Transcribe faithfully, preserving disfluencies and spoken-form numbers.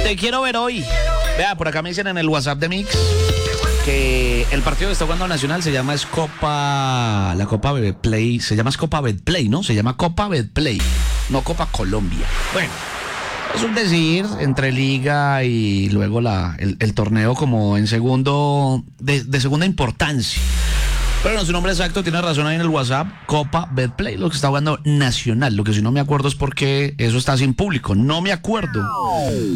Te quiero ver hoy. Vea, por acá me dicen en el WhatsApp de Mix que el partido que está jugando Nacional se llama es Copa, la Copa Betplay, se llama es Copa Betplay, ¿no? Se llama Copa Betplay, no Copa Colombia. Bueno, es un decir entre liga y luego la, el, el torneo como en segundo, de, de segunda importancia. Pero no, su nombre exacto, tiene razón ahí en el WhatsApp, Copa Betplay, lo que está jugando Nacional. Lo que si no me acuerdo es porque eso está sin público, no me acuerdo.